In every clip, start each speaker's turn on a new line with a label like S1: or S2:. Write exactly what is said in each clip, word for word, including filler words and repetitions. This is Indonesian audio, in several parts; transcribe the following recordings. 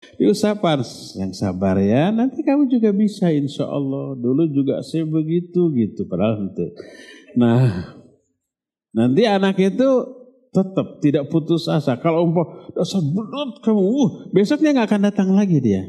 S1: Diusapan, yang sabar ya, nanti kamu juga bisa insya Allah. Dulu juga saya begitu gitu, padahal nanti. Nah, nanti anak itu tetap tidak putus asa. Kalau umpah dasar berat kamu, uh, besoknya nggak akan datang lagi dia.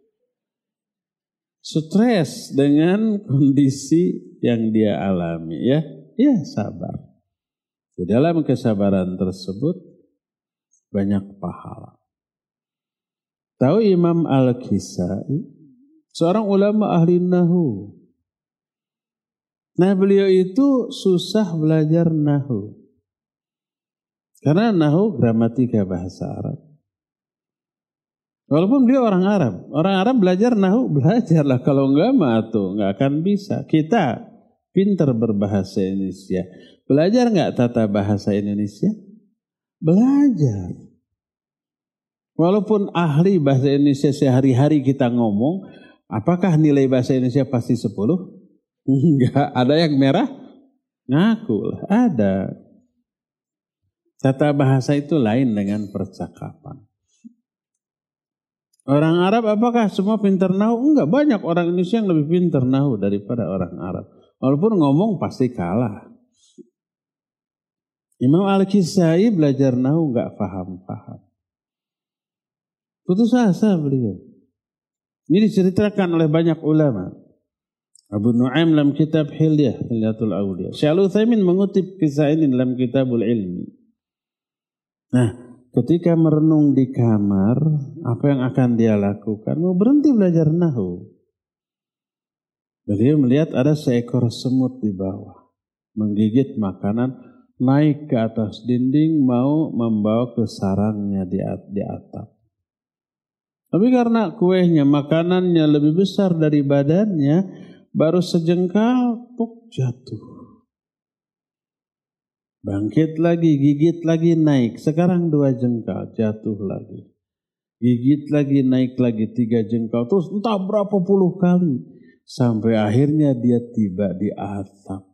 S1: Stres dengan kondisi yang dia alami ya, ya sabar. Di dalam kesabaran tersebut banyak pahala. Tahu Imam Al-Kisai, seorang ulama ahli nahu. Nah beliau itu susah belajar nahu. Karena nahu gramatika bahasa Arab. Walaupun beliau orang Arab. Orang Arab belajar nahu, belajarlah. Kalau enggak mah tuh enggak akan bisa. Kita pintar berbahasa Indonesia. Belajar enggak tata bahasa Indonesia? Belajar. Walaupun ahli bahasa Indonesia sehari-hari kita ngomong, apakah nilai bahasa Indonesia pasti sepuluh? Enggak. Ada yang merah? Ngaku lah. Ada. Tata bahasa itu lain dengan percakapan. Orang Arab apakah semua pintar nahu? Enggak, banyak orang Indonesia yang lebih pintar nahu daripada orang Arab. Walaupun ngomong pasti kalah. Imam Al-Kisai belajar nahu enggak paham-paham. Putus asa beliau. Ini diceritakan oleh banyak ulama. Abu Nu'aim dalam kitab Hilyah, Hilyatul Awliya. Syekh Al-Utsaimin mengutip kisah ini dalam Kitabul Ilmi. Nah, ketika merenung di kamar, apa yang akan dia lakukan? Mau berhenti belajar nahu. Beliau melihat ada seekor semut di bawah. Menggigit makanan, naik ke atas dinding, mau membawa ke sarangnya di, di atap. Tapi karena kuehnya, makanannya lebih besar dari badannya, baru sejengkal, puk, jatuh. Bangkit lagi, gigit lagi, naik. Sekarang dua jengkal, jatuh lagi. Gigit lagi, naik lagi, tiga jengkal. Terus entah berapa puluh kali. Sampai akhirnya dia tiba di atap.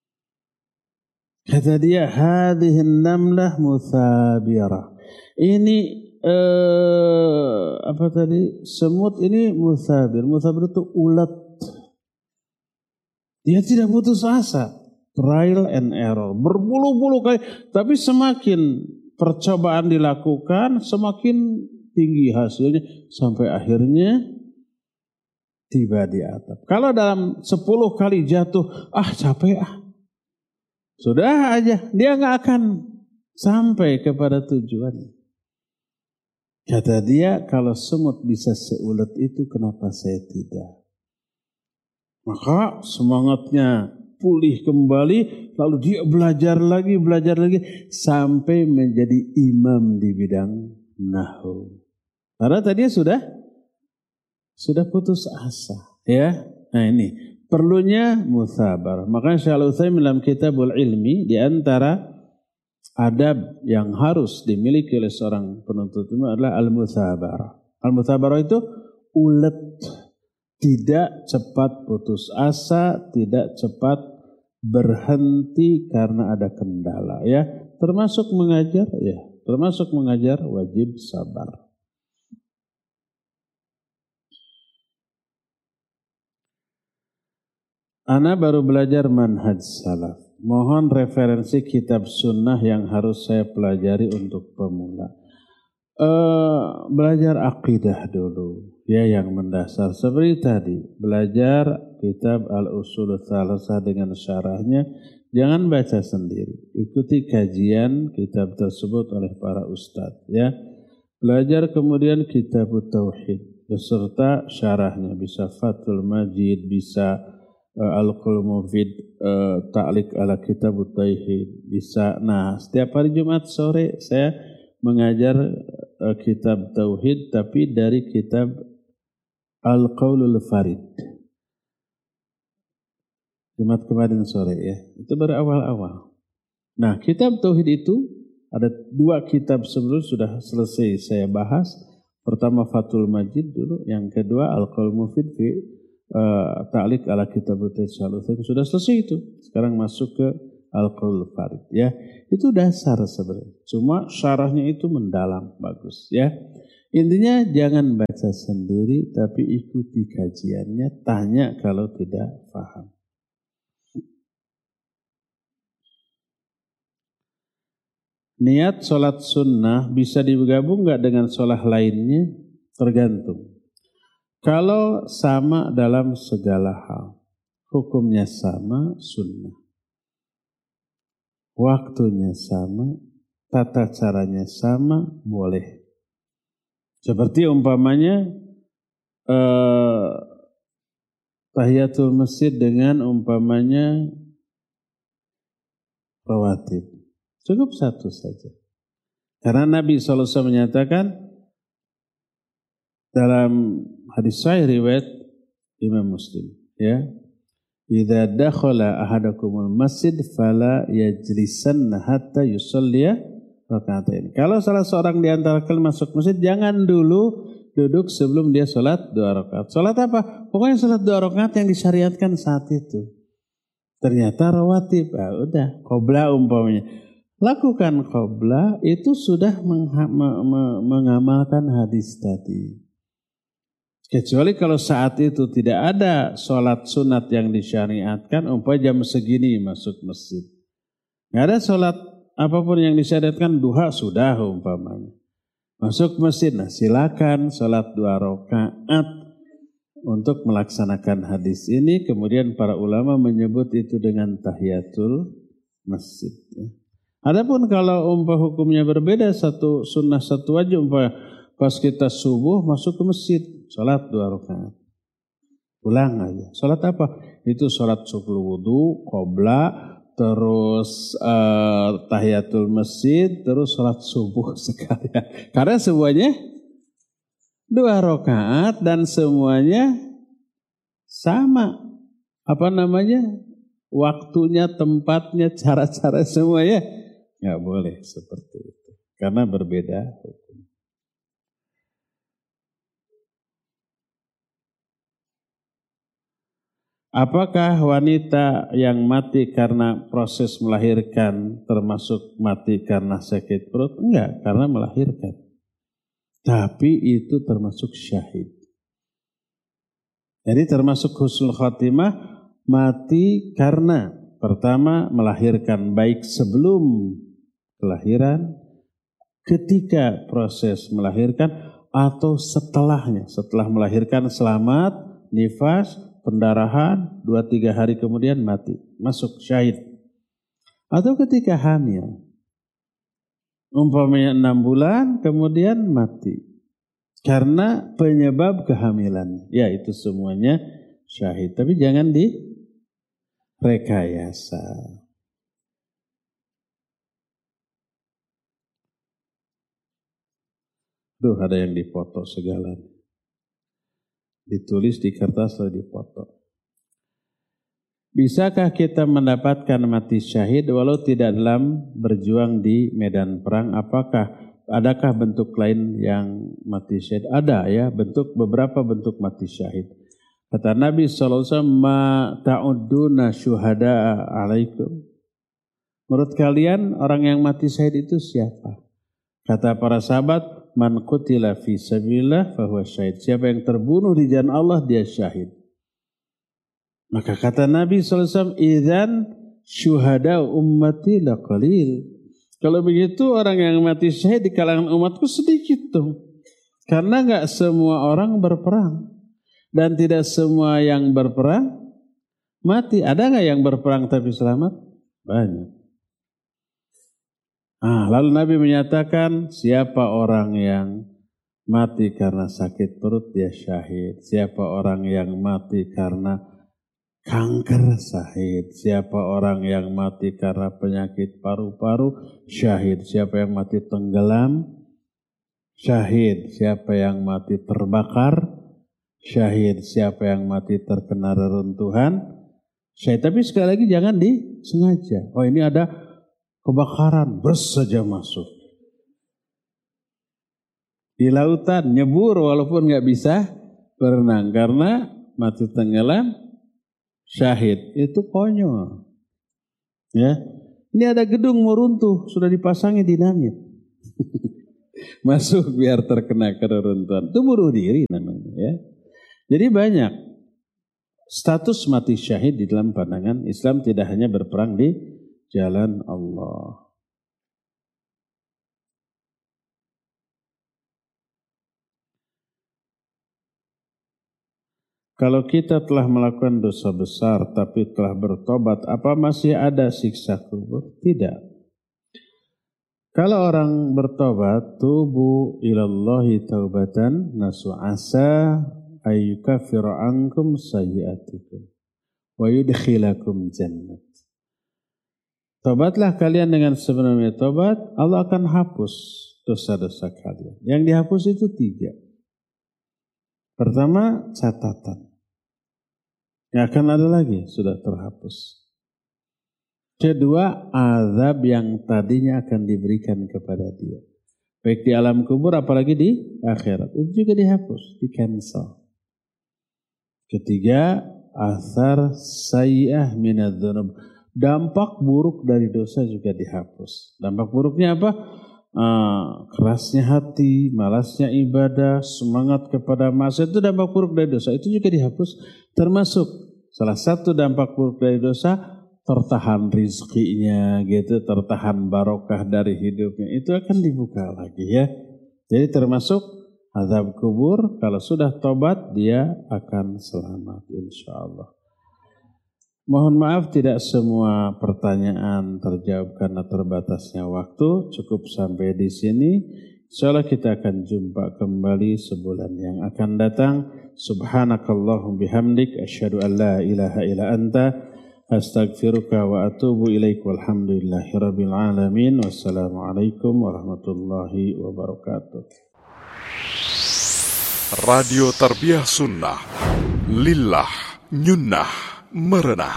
S1: Kata dia, hadhihin namlah muthabirah. Ini, eh, apa tadi? Semut ini muthabir. Muthabir itu ulat. Dia tidak putus asa. Trial and error. Berbulu-bulu kali. Tapi semakin percobaan dilakukan, semakin tinggi hasilnya. Sampai akhirnya tiba di atap. Kalau dalam sepuluh kali jatuh, ah capek ah. Sudah aja. Dia gak akan sampai kepada tujuan. Kata dia, kalau semut bisa seulet itu, kenapa saya tidak? Maka semangatnya pulih kembali, lalu dia belajar lagi, belajar lagi, sampai menjadi imam di bidang nahwu. Karena tadi sudah sudah putus asa, ya. Nah ini perlunya mutsabarah. Makanya Syekh Al-Utsaimin dalam Kitabul Ilmi, di antara adab yang harus dimiliki oleh seorang penuntut ilmu adalah al-mutsabarah. Al-mutsabarah itu ulet. Tidak cepat putus asa, tidak cepat berhenti karena ada kendala, ya. Termasuk mengajar, ya. Termasuk mengajar wajib sabar. Ana baru belajar manhaj salaf. Mohon referensi kitab sunnah yang harus saya pelajari untuk pemula. Uh, belajar akidah dulu, ya, yang mendasar. Seperti tadi, belajar kitab Al-Usul Tsalasah dengan syarahnya. Jangan baca sendiri. Ikuti kajian kitab tersebut oleh para ustadz, ya. Belajar kemudian kitab Tauhid beserta syarahnya. Bisa Fathul Majid, bisa uh, Al-Qaul Mufid, uh, Ta'liq ala Kitab Tauhid, bisa. Nah, setiap hari Jumat sore saya mengajar uh, kitab Tauhid, tapi dari kitab Al-Qaulul Farid. Jumat kemarin sore, ya. Itu baru awal-awal. Nah, kitab Tauhid itu ada dua kitab sebelum sudah selesai saya bahas. Pertama Fathul Majid dulu, yang kedua Al-Qaul Mufid fi uh, Ta'liq ala Kitab Tauhid. Sudah selesai itu. Sekarang masuk ke al-qaul farid ya. Itu dasar sebenarnya. Cuma syarahnya itu mendalam, bagus ya. Intinya jangan baca sendiri tapi ikuti kajiannya, tanya kalau tidak paham. Niat sholat sunnah bisa digabung nggak dengan sholat lainnya? Tergantung. Kalau sama dalam segala hal, hukumnya sama, sunnah. Waktunya sama, tata caranya sama, boleh. Seperti umpamanya eh, tahiyatul masjid dengan umpamanya rawatib. Cukup satu saja. Karena Nabi shallallahu alaihi wasallam menyatakan dalam hadis sahih riwayat Imam Muslim, ya, idza dakhala ahadakumul masjid fala yajlisanna hatta yusalliya rakaatain. Kalau salah seorang di antara kalian masuk masjid, jangan dulu duduk sebelum dia sholat dua rakaat. Sholat apa? Pokoknya sholat dua rakaat yang disyariatkan saat itu. Ternyata rawatib, ah, udah qobla umpamanya. Lakukan qobla, itu sudah mengha- me- me- mengamalkan hadis tadi. Kecuali kalau saat itu tidak ada sholat sunat yang disyariatkan, umpamanya jam segini masuk masjid. Nggak ada sholat apapun yang disyariatkan, duha sudah umpamanya. Masuk masjid, nah silakan sholat dua rakaat untuk melaksanakan hadis ini. Kemudian para ulama menyebut itu dengan tahiyatul masjid. Ya. Adapun kalau umpah hukumnya berbeda, satu sunnah satu wajib, umpah pas kita subuh masuk ke masjid, sholat dua rakaat, pulang aja. Sholat apa? Itu sholat subuh wudu, qobla, terus uh, tahiyatul masjid, terus sholat subuh sekalian. Karena semuanya dua rakaat dan semuanya sama. Apa namanya? Waktunya, tempatnya, cara-cara semuanya. Nggak boleh seperti itu. Karena berbeda hukum. Apakah wanita yang mati karena proses melahirkan termasuk mati karena sakit perut? Enggak, karena melahirkan. Tapi itu termasuk syahid. Jadi termasuk husnul khatimah, mati karena pertama melahirkan, baik sebelum kelahiran, ketika proses melahirkan, atau setelahnya. Setelah melahirkan selamat, nifas, pendarahan, dua tiga hari kemudian mati, masuk syahid. Atau ketika hamil, umpamanya enam bulan kemudian mati karena penyebab kehamilan, ya itu semuanya syahid. Tapi jangan direkayasa. Duh, ada yang dipoto segala. Ditulis di kertas lalu dipoto. Bisakah kita mendapatkan mati syahid walau tidak dalam berjuang di medan perang? Apakah adakah bentuk lain yang mati syahid? Ada ya, bentuk beberapa bentuk mati syahid. Kata Nabi shallallahu alaihi wasallam, ma ta'udduna syuhada alaikum. Menurut kalian orang yang mati syahid itu siapa? Kata para sahabat, man qutila fi sabilillah fahuwa syahid. Siapa yang terbunuh di jalan Allah, dia syahid. Maka kata Nabi shallallahu alaihi wasallam, idzan syuhada ummati laqalil. Kalau begitu orang yang mati syahid di kalangan umatku sedikit tuh. Karena enggak semua orang berperang. Dan tidak semua yang berperang mati. Ada enggak yang berperang tapi selamat? Banyak. Ah, lalu Nabi menyatakan, siapa orang yang mati karena sakit perut, dia syahid. Siapa orang yang mati karena kanker, syahid. Siapa orang yang mati karena penyakit paru-paru, syahid. Siapa yang mati tenggelam, syahid. Siapa yang mati terbakar, syahid. Siapa yang mati terkena reruntuhan, syahid. Tapi sekali lagi jangan disengaja. Oh, ini ada kebakaran, bers saja masuk. Di lautan, nyebur walaupun nggak bisa berenang. Karena mati tenggelam, syahid. Itu konyol. Ya. Ini ada gedung mau runtuh, sudah dipasangi dinamit. Masuk biar terkena keruntuhan. Itu bunuh diri namanya ya. Jadi banyak status mati syahid di dalam pandangan Islam, tidak hanya berperang di jalan Allah. Kalau kita telah melakukan dosa besar tapi telah bertobat, apa masih ada siksa kubur? Tidak. Kalau orang bertobat, tubu ilallahi taubatan nasu'asa ayyukaffira ankum sayyi'atikum wa yudkhilakum jannat. Tobatlah kalian dengan sebenarnya tobat, Allah akan hapus dosa-dosa kalian. Yang dihapus itu tiga. Pertama, catatan. Yang akan ada lagi, sudah terhapus. Kedua, azab yang tadinya akan diberikan kepada dia. Baik di alam kubur, apalagi di akhirat. Itu juga dihapus, di cancel. Ketiga, athar sayyi'ah minadz-dzunub. Dampak buruk dari dosa juga dihapus. Dampak buruknya apa? Uh, kerasnya hati, malasnya ibadah, semangat kepada maksiat, itu dampak buruk dari dosa. Itu juga dihapus. Termasuk salah satu dampak buruk dari dosa, tertahan rizkinya gitu, tertahan barokah dari hidupnya. Itu akan dibuka lagi ya. Jadi termasuk azab kubur, kalau sudah tobat dia akan selamat insyaallah. Mohon maaf tidak semua pertanyaan terjawab karena terbatasnya waktu. Cukup sampai di sini. Insyaallah kita akan jumpa kembali sebulan yang akan datang. Subhanakallahum bihamdik asyhadu an la ilaha illa anta astaghfiruka wa atubu ilaik walhamdulillahi rabbil alamin. Wassalamualaikum warahmatullahi wabarakatuh.
S2: Radio Tarbiyah Sunnah Lillah Nyunnah Merenah.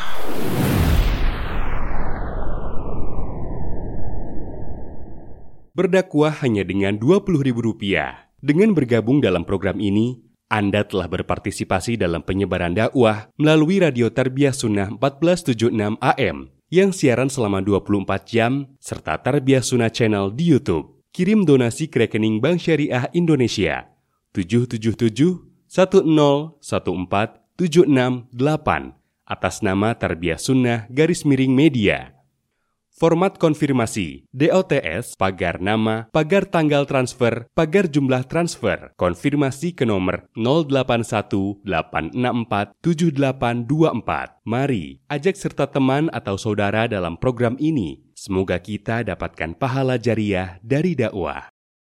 S3: Berdakwah hanya dengan dua puluh ribu rupiah. Dengan bergabung dalam program ini, Anda telah berpartisipasi dalam penyebaran dakwah melalui Radio Tarbiyah Sunnah empat belas tujuh puluh enam A M yang siaran selama dua puluh empat jam serta Tarbiyah Sunnah Channel di YouTube. Kirim donasi ke rekening Bank Syariah Indonesia tujuh tujuh tujuh satu nol satu empat tujuh enam delapan atas nama Tarbiyah Sunnah garis miring media. Format konfirmasi D O T S, pagar nama, pagar tanggal transfer, pagar jumlah transfer. Konfirmasi ke nomor nol delapan satu delapan enam empat tujuh delapan dua empat. Mari ajak serta teman atau saudara dalam program ini. Semoga kita dapatkan pahala jariah dari dakwah.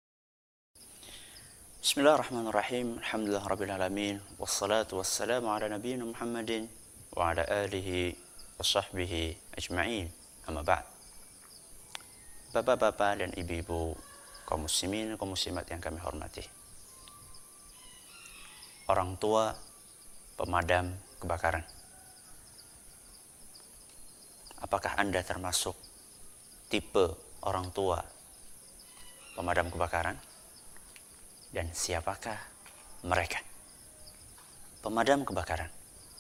S4: Bismillahirrahmanirrahim. Alhamdulillah rabbil alamin. Wassalatu wassalamu ala nabiyyina Muhammadin wa ala alihi wa sahbihi ajma'in. Amma ba'd. Bapak-bapak dan ibu-ibu, kaum muslimin, kaum muslimat yang kami hormati. Orang tua pemadam kebakaran. Apakah Anda termasuk tipe orang tua pemadam kebakaran? Dan siapakah mereka? Pemadam kebakaran.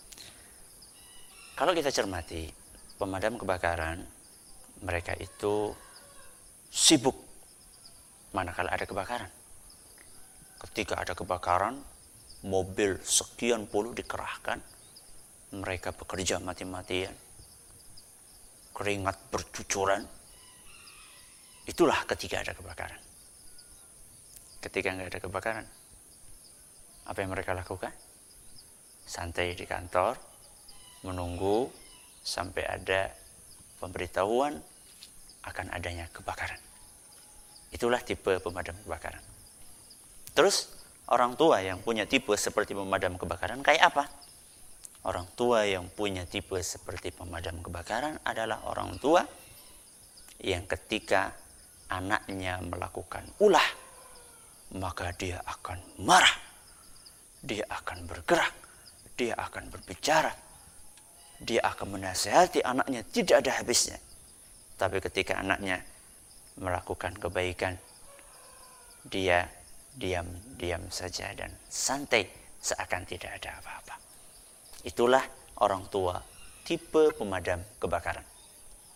S4: Kalau kita cermati, pemadam kebakaran, mereka itu sibuk manakala ada kebakaran. Ketika ada kebakaran, mobil sekian puluh dikerahkan, mereka bekerja mati-matian, keringat bercucuran. Itulah ketika ada kebakaran. Ketika nggak ada kebakaran, apa yang mereka lakukan? Santai di kantor, menunggu sampai ada pemberitahuan akan adanya kebakaran. Itulah tipe pemadam kebakaran. Terus orang tua yang punya tipe seperti pemadam kebakaran kayak apa? Orang tua yang punya tipe seperti pemadam kebakaran adalah orang tua yang ketika anaknya melakukan ulah, maka dia akan marah, dia akan bergerak, dia akan berbicara, dia akan menasihati anaknya tidak ada habisnya. Tapi ketika anaknya melakukan kebaikan, dia diam-diam saja dan santai seakan tidak ada apa-apa. Itulah orang tua tipe pemadam kebakaran.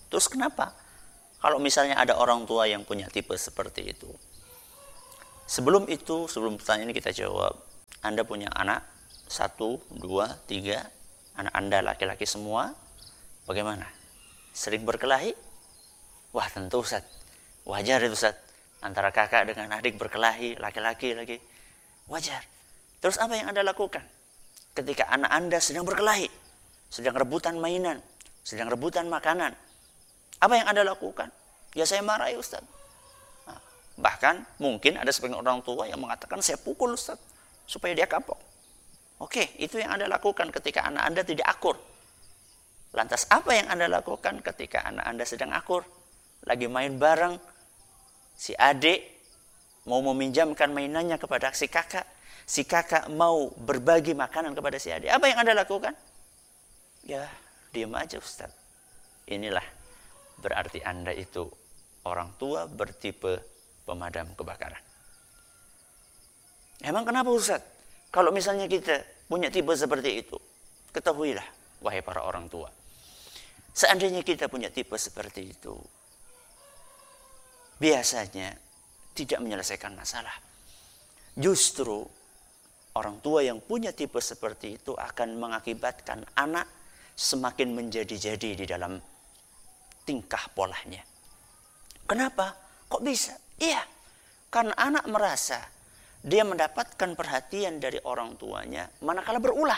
S4: Terus kenapa? Kalau misalnya ada orang tua yang punya tipe seperti itu. Sebelum itu, sebelum pertanyaan ini kita jawab. Anda punya anak, satu, dua, tiga. Anak Anda laki-laki semua. Bagaimana? Sering berkelahi? Wah tentu Ustaz. Wajar itu Ustaz. Antara kakak dengan adik berkelahi, laki-laki lagi. Wajar. Terus apa yang Anda lakukan? Ketika anak Anda sedang berkelahi, sedang rebutan mainan, sedang rebutan makanan. Apa yang Anda lakukan? Ya saya marahi Ustaz. Nah, bahkan mungkin ada sebagian orang tua yang mengatakan saya pukul Ustaz supaya dia kapok. Oke, itu yang Anda lakukan ketika anak Anda tidak akur. Lantas apa yang Anda lakukan ketika anak Anda sedang akur? Lagi main bareng, si adik mau meminjamkan mainannya kepada si kakak. Si kakak mau berbagi makanan kepada si adik. Apa yang Anda lakukan? Ya, diam aja Ustaz. Inilah berarti Anda itu orang tua bertipe pemadam kebakaran. Emang kenapa Ustaz? Kalau misalnya kita punya tipe seperti itu, ketahuilah, wahai para orang tua. Seandainya kita punya tipe seperti itu, biasanya tidak menyelesaikan masalah. Justru orang tua yang punya tipe seperti itu akan mengakibatkan anak semakin menjadi-jadi di dalam tingkah polanya. Kenapa? Kok bisa? Iya, karena anak merasa dia mendapatkan perhatian dari orang tuanya manakala berulah.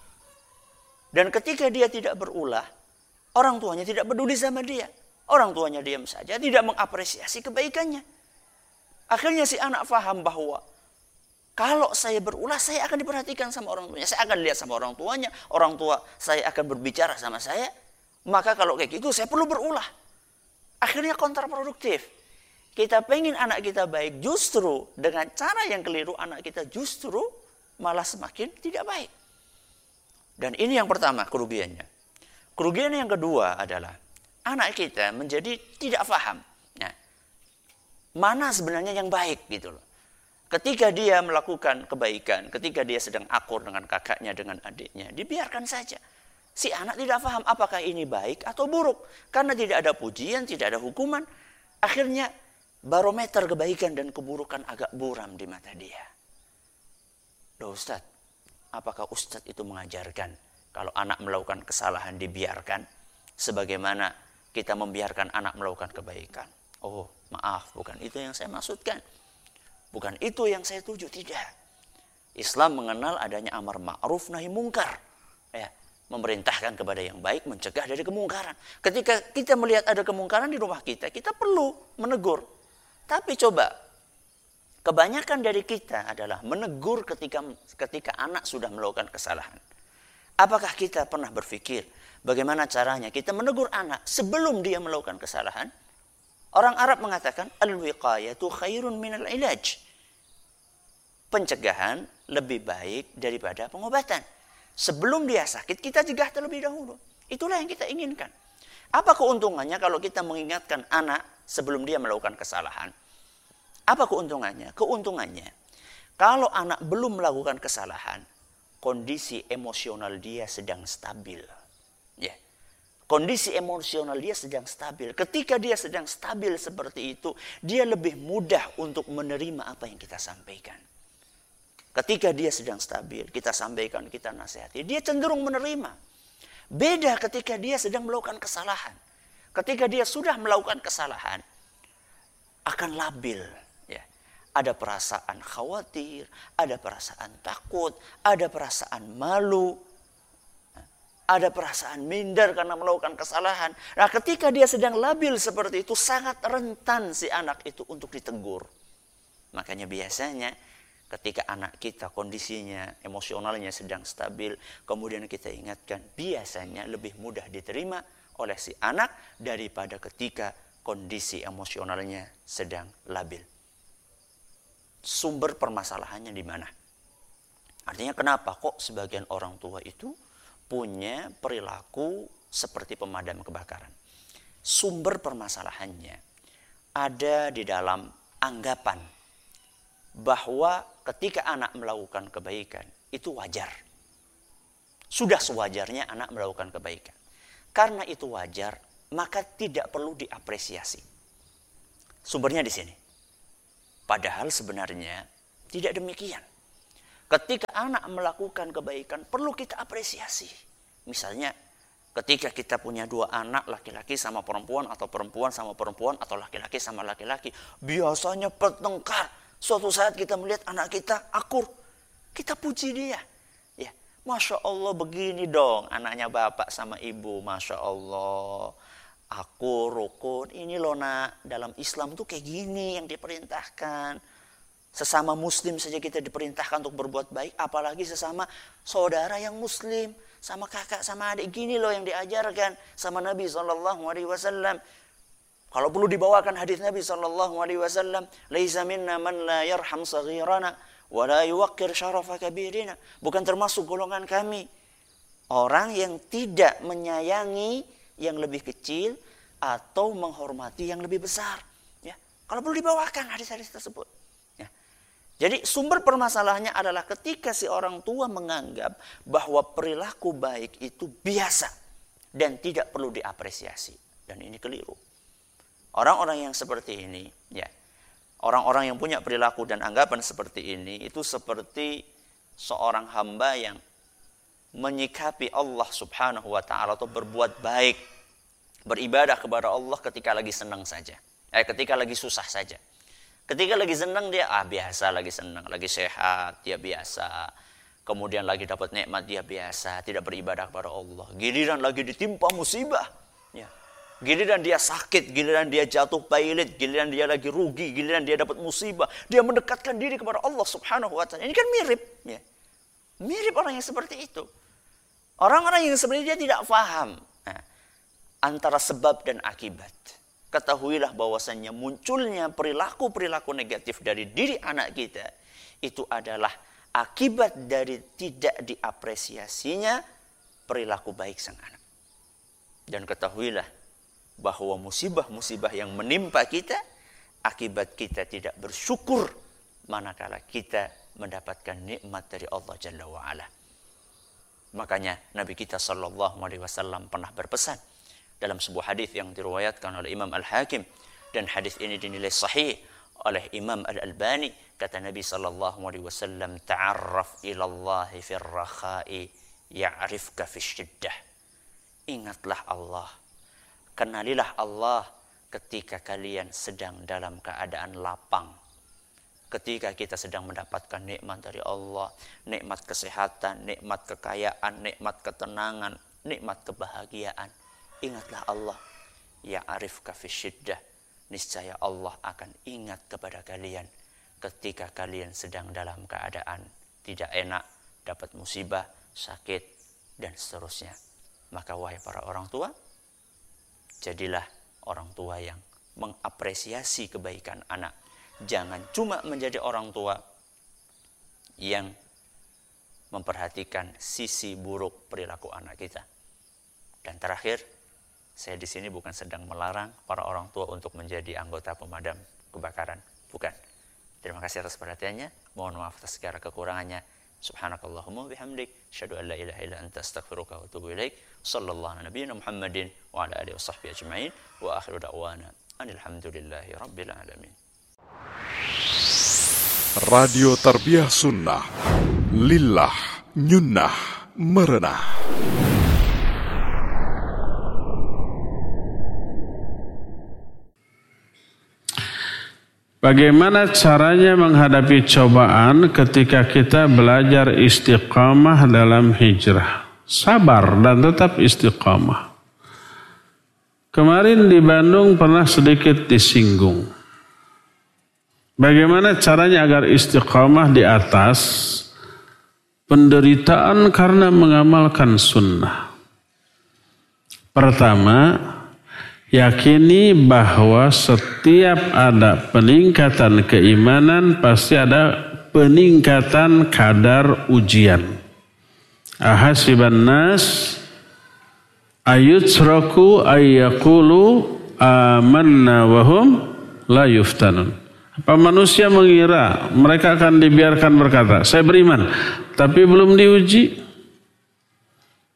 S4: Dan ketika dia tidak berulah, orang tuanya tidak peduli sama dia. Orang tuanya diam saja, tidak mengapresiasi kebaikannya. Akhirnya si anak faham bahwa kalau saya berulah, saya akan diperhatikan sama orang tuanya. Saya akan lihat sama orang tuanya. Orang tua saya akan berbicara sama saya. Maka kalau kayak gitu, saya perlu berulah. Akhirnya kontraproduktif. Kita pengen anak kita baik, justru dengan cara yang keliru, anak kita justru malah semakin tidak baik. Dan ini yang pertama, kerugiannya. Kerugian yang kedua adalah anak kita menjadi tidak paham. Nah, mana sebenarnya yang baik gitu loh. Ketika dia melakukan kebaikan, ketika dia sedang akur dengan kakaknya, dengan adiknya, dibiarkan saja. Si anak tidak paham apakah ini baik atau buruk. Karena tidak ada pujian, tidak ada hukuman. Akhirnya barometer kebaikan dan keburukan agak buram di mata dia. Loh Ustaz, apakah Ustaz itu mengajarkan kalau anak melakukan kesalahan dibiarkan? Sebagaimana kita membiarkan anak melakukan kebaikan. Oh maaf, bukan itu yang saya maksudkan. Bukan itu yang saya tuju, tidak. Islam mengenal adanya amar ma'ruf nahi mungkar. Ya, memerintahkan kepada yang baik, mencegah dari kemungkaran. Ketika kita melihat ada kemungkaran di rumah kita, kita perlu menegur. Tapi coba, kebanyakan dari kita adalah menegur ketika ketika anak sudah melakukan kesalahan. Apakah kita pernah berpikir bagaimana caranya kita menegur anak sebelum dia melakukan kesalahan? Orang Arab mengatakan al-wiqayatu khairun minal ilaj. Pencegahan lebih baik daripada pengobatan. Sebelum dia sakit, kita cegah terlebih dahulu. Itulah yang kita inginkan. Apa keuntungannya kalau kita mengingatkan anak sebelum dia melakukan kesalahan? Apa keuntungannya? Keuntungannya, kalau anak belum melakukan kesalahan, kondisi emosional dia sedang stabil. Ya. Kondisi emosional dia sedang stabil. Ketika dia sedang stabil seperti itu, dia lebih mudah untuk menerima apa yang kita sampaikan. Ketika dia sedang stabil, kita sampaikan, kita nasihati, dia cenderung menerima. Beda ketika dia sedang melakukan kesalahan. Ketika dia sudah melakukan kesalahan, akan labil. Ya. Ada perasaan khawatir, ada perasaan takut, ada perasaan malu, ada perasaan minder karena melakukan kesalahan. Nah, ketika dia sedang labil seperti itu, sangat rentan si anak itu untuk ditegur. Makanya biasanya ketika anak kita kondisinya, emosionalnya sedang stabil, kemudian kita ingatkan, biasanya lebih mudah diterima oleh si anak daripada ketika kondisi emosionalnya sedang labil. Sumber permasalahannya di mana? Artinya kenapa kok sebagian orang tua itu punya perilaku seperti pemadam kebakaran? Sumber permasalahannya ada di dalam anggapan bahwa ketika anak melakukan kebaikan itu wajar. Sudah sewajarnya anak melakukan kebaikan. Karena itu wajar, maka tidak perlu diapresiasi. Sumbernya di sini. Padahal sebenarnya tidak demikian. Ketika anak melakukan kebaikan, perlu kita apresiasi. Misalnya, ketika kita punya dua anak, laki-laki sama perempuan, atau perempuan sama perempuan, atau laki-laki sama laki-laki, biasanya bertengkar. Suatu saat kita melihat anak kita akur, kita puji dia. Ya, Masya Allah begini dong, anaknya bapak sama ibu, Masya Allah. Aku rukun, ini loh nak, dalam Islam tuh kayak gini yang diperintahkan. Sesama muslim saja kita diperintahkan untuk berbuat baik, apalagi sesama saudara yang muslim, sama kakak, sama adik, gini loh yang diajarkan sama Nabi shallallahu alaihi wasallam. Kalau perlu dibawakan hadis Nabi shallallahu alaihi wasallam, laisa minna man la yarham saghirana wa la yuwaqqir syarafa kabirina. Bukan termasuk golongan kami orang yang tidak menyayangi yang lebih kecil atau menghormati yang lebih besar. Ya, kalau perlu dibawakan hadis-hadis tersebut. Ya. Jadi sumber permasalahannya adalah ketika si orang tua menganggap bahwa perilaku baik itu biasa dan tidak perlu diapresiasi, dan ini keliru. Orang-orang yang seperti ini, ya, orang-orang yang punya perilaku dan anggapan seperti ini itu seperti seorang hamba yang menyikapi Allah subhanahu wa ta'ala atau berbuat baik, beribadah kepada Allah ketika lagi senang saja. Eh, ketika lagi susah saja. Ketika lagi senang dia, ah biasa lagi senang, lagi sehat, dia biasa. Kemudian lagi dapat nikmat, dia biasa, tidak beribadah kepada Allah. Giliran lagi ditimpa musibah. Ya. Giliran dia sakit, giliran dia jatuh pailit, giliran dia lagi rugi, giliran dia dapat musibah. Dia mendekatkan diri kepada Allah subhanahu wa ta'ala. Ini kan mirip. Ya. Mirip orang yang seperti itu. Orang-orang yang sebenarnya tidak paham nah, antara sebab dan akibat. Ketahuilah bahwasannya munculnya perilaku-perilaku negatif dari diri anak kita itu adalah akibat dari tidak diapresiasinya perilaku baik sang anak. Dan ketahuilah bahwa musibah-musibah yang menimpa kita akibat kita tidak bersyukur manakala kita mendapatkan nikmat dari Allah Jalla wa'ala. Makanya Nabi kita sallallahu alaihi wasallam pernah berpesan dalam sebuah hadis yang diriwayatkan oleh Imam Al-Hakim, dan hadis ini dinilai sahih oleh Imam Al-Albani. Kata Nabi sallallahu alaihi wasallam, ta'arraf ila Allah fir rakha'i ya'rifka fisyiddah. Ingatlah Allah, kenalilah Allah ketika kalian sedang dalam keadaan lapang. Ketika kita sedang mendapatkan nikmat dari Allah, nikmat kesehatan, nikmat kekayaan, nikmat ketenangan, nikmat kebahagiaan, ingatlah Allah. Ya'rifka fisyiddah. Niscaya Allah akan ingat kepada kalian ketika kalian sedang dalam keadaan tidak enak, dapat musibah, sakit, dan seterusnya. Maka wahai para orang tua, jadilah orang tua yang mengapresiasi kebaikan anak. Jangan cuma menjadi orang tua yang memperhatikan sisi buruk perilaku anak kita. Dan terakhir, saya di sini bukan sedang melarang para orang tua untuk menjadi anggota pemadam kebakaran. Bukan. Terima kasih atas perhatiannya. Mohon maaf atas segala kekurangannya. Subhanakallahumma bihamdik. Asyhadu an la ilaha illa anta astaghfiruka wa atubu ilaik. Sallallahu ala nabiyyina Muhammadin wa ala alihi wa sahbihi ajma'in. Wa akhiru da'wana alhamdulillahi rabbil alamin.
S2: Radio Tarbiyah Sunnah, Lillah, Nyunnah, Merenah.
S1: Bagaimana caranya menghadapi cobaan ketika kita belajar istiqamah dalam hijrah? Sabar dan tetap istiqamah. Kemarin di Bandung pernah sedikit disinggung. Bagaimana caranya agar istiqamah di atas penderitaan karena mengamalkan sunnah? Pertama, yakini bahwa setiap ada peningkatan keimanan pasti ada peningkatan kadar ujian. Ahasiban nas ayutsraku ayyaqulu amanna wa hum la yuftanun. Apa manusia mengira mereka akan dibiarkan berkata, saya beriman, tapi belum diuji?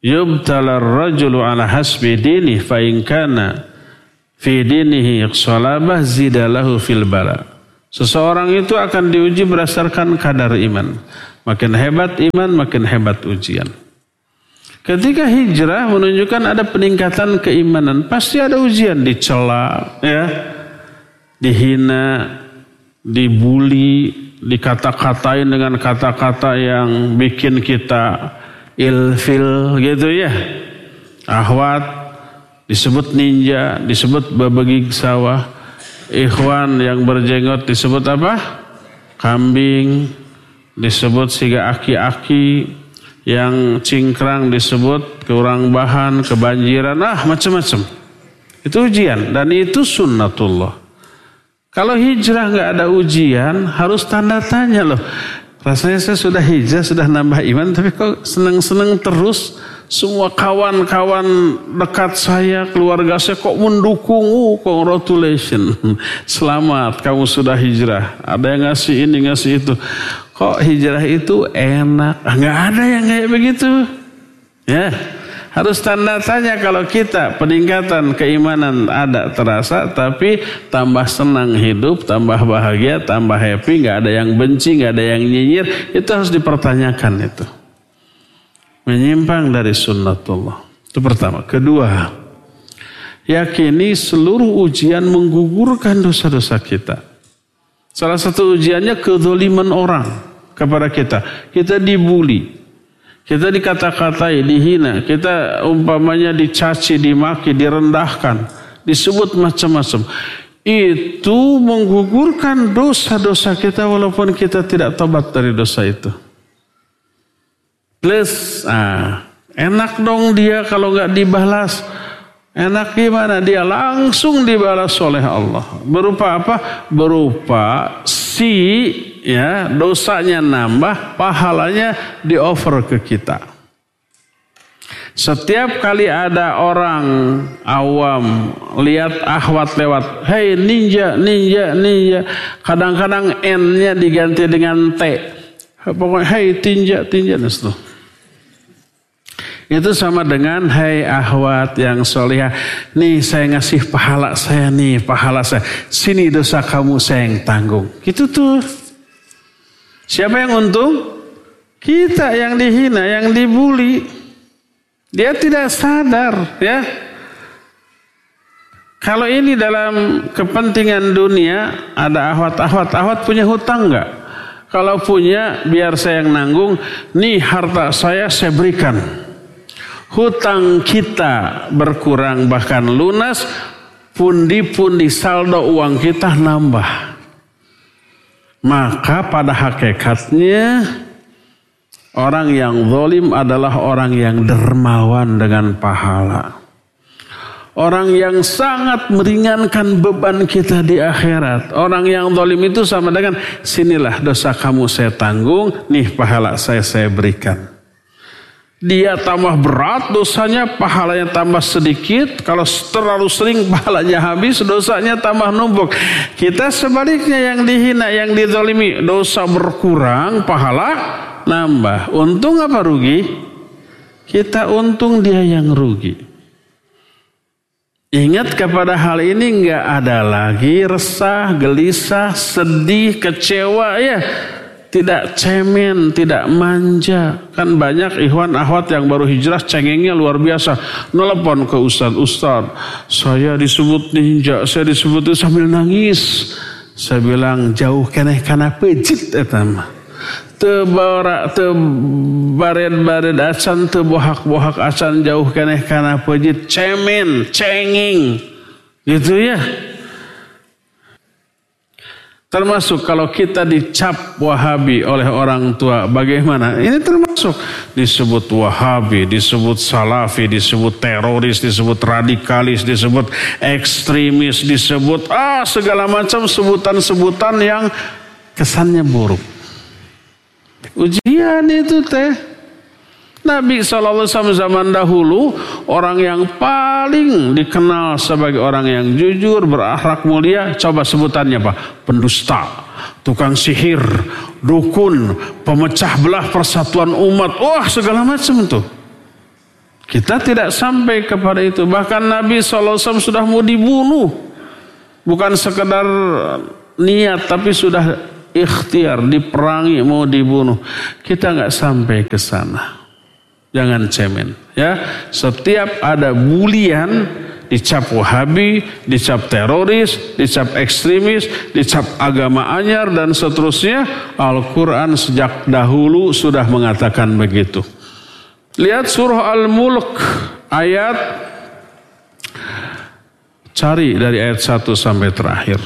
S1: Yubtala ar-rajulu ala hasbi dinihi fa in kana fi dinihi salabah zida lahu fil bala. Seseorang itu akan diuji berdasarkan kadar iman. Makin hebat iman, makin hebat ujian. Ketika hijrah menunjukkan ada peningkatan keimanan, pasti ada ujian, dicela, ya, dihina, dibuli, dikata-katain dengan kata-kata yang bikin kita ilfil gitu ya. Ahwat disebut ninja, disebut babagig sawah. Ikhwan yang berjenggot disebut apa? Kambing. Disebut siga aki-aki. Yang cingkrang disebut kurang bahan, kebanjiran, ah macam-macam. Itu ujian dan itu sunnatullah. Kalau hijrah nggak ada ujian, harus tanda tanya loh. Rasanya saya sudah hijrah, sudah nambah iman, tapi kok seneng-seneng terus. Semua kawan-kawan dekat saya, keluarga saya kok mendukung. Oh, congratulations. Selamat, kamu sudah hijrah. Ada yang ngasih ini, ngasih itu. Kok hijrah itu enak? Nggak ada yang kayak begitu. Ya, harus tanda tanya kalau kita peningkatan keimanan ada terasa, tapi tambah senang hidup, tambah bahagia, tambah happy, nggak ada yang benci, nggak ada yang nyinyir, itu harus dipertanyakan itu. Menyimpang dari sunnatullah. Itu pertama. Kedua, yakini seluruh ujian menggugurkan dosa-dosa kita. Salah satu ujiannya kezaliman orang kepada kita. Kita dibuli. Kita dikata-katai, dihina. Kita umpamanya dicaci, dimaki, direndahkan. Disebut macam-macam. Itu menggugurkan dosa-dosa kita walaupun kita tidak tobat dari dosa itu. Plus, ah, enak dong dia kalau nggak dibalas. Enak gimana? Dia langsung dibalas oleh Allah. Berupa apa? Berupa si ya dosanya nambah, pahalanya di-offer ke kita. Setiap kali ada orang awam lihat akhwat lewat, hei ninja, ninja, ninja. Kadang-kadang N-nya diganti dengan T. Pokoknya hei tinja, tinja. Itu. Itu sama dengan hai ahwat yang solihah. Nih saya ngasih pahala saya nih, pahala saya. Sini dosa kamu saya yang tanggung. Gitu tuh. Siapa yang untung? Kita yang dihina, yang dibuli. Dia tidak sadar ya. Kalau ini dalam kepentingan dunia, ada ahwat-ahwat. Ahwat punya hutang enggak? Kalau punya biar saya yang nanggung. Nih harta saya saya berikan. Hutang kita berkurang bahkan lunas, pundi-pundi saldo uang kita nambah. Maka pada hakikatnya orang yang zalim adalah orang yang dermawan dengan pahala. Orang yang sangat meringankan beban kita di akhirat. Orang yang zalim itu sama dengan sinilah dosa kamu saya tanggung, nih pahala saya saya berikan. Dia tambah berat dosanya, pahalanya tambah sedikit. Kalau terlalu sering pahalanya habis, dosanya tambah numpuk. Kita sebaliknya yang dihina, yang dizalimi, dosa berkurang, pahala nambah. Untung apa rugi? Kita untung, dia yang rugi. Ingat kepada hal ini, nggak ada lagi resah, gelisah, sedih, kecewa ya. Tidak cemen, tidak manja. Kan banyak ikhwan ahwat yang baru hijrah cengengnya luar biasa. Nelpon ke ustaz, ustaz saya disebut ninja, saya disebut itu sambil nangis. Saya bilang jauh keneh kana pejit etam. Teu bara teu bared-bared acan, teu bohak-bohak acan, jauh keneh kana pejit, cemen, cengeng. Gitu ya. Termasuk kalau kita dicap Wahabi oleh orang tua, bagaimana? Ini termasuk disebut Wahabi, disebut Salafi, disebut teroris, disebut radikalis, disebut ekstremis, disebut ah segala macam sebutan-sebutan yang kesannya buruk. Ujian itu teh. Nabi shallallahu alaihi wasallam zaman dahulu orang yang paling dikenal sebagai orang yang jujur, berakhlak mulia, coba sebutannya apa? Pendusta, tukang sihir, dukun, pemecah belah persatuan umat, wah segala macam tuh. Kita tidak sampai kepada itu. Bahkan Nabi shallallahu alaihi wasallam sudah mau dibunuh. Bukan sekedar niat, tapi sudah ikhtiar, diperangi, mau dibunuh. Kita nggak sampai ke sana. Jangan cemen. Ya, setiap ada bulian, dicap Wahabi, dicap teroris, dicap ekstremis, dicap agama anyar dan seterusnya. Al-Quran sejak dahulu sudah mengatakan begitu. Lihat surah Al-Mulk ayat, cari dari ayat satu sampai terakhir.